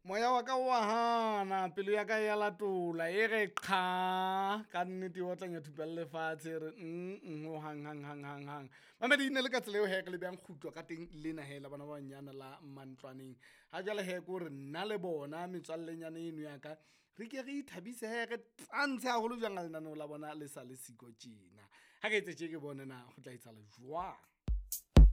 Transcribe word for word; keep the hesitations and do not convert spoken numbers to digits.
Moya wa ka wa hana pelo ya ka ya latola e re qha ka nnete o tlanya thupella lefatshe re mm o hang hang hang hang hang mamedi ine le ka tsela eo he ka le bjang khutwa ka teng le na hela bana ba banyana la mantlwaneng ha jale he ko re nna le bona metswallenyane eno ya ka re ke re ithabise he re tsantshe haholo jang a lenaneo la bona le sa le siko tjena ha ke etse tje ke bone na go tla etsala jwang.